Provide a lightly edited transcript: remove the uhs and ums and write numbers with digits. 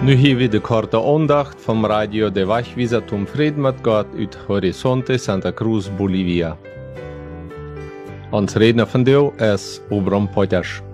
Nu hier we de korte aandacht vom Radio de Wachwieser zum Frieden mit Gott uit Horizonte Santa Cruz, Bolivia. Ons redner van deel is Obram Potters.